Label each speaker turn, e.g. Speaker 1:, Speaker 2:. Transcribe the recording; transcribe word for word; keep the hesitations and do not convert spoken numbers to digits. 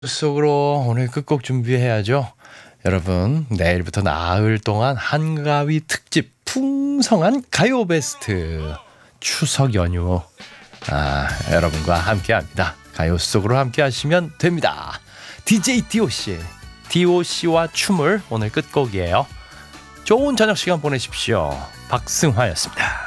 Speaker 1: 속으로 오늘 끝곡 준비해야죠. 여러분, 내일부터 나흘 동안 한가위 특집 풍성한 가요 베스트 추석 연휴 아, 여러분과 함께합니다. 가요 속으로 함께하시면 됩니다. 디제이 디오씨, 디오씨와 춤을 오늘 끝곡이에요. 좋은 저녁 시간 보내십시오. 박승화였습니다.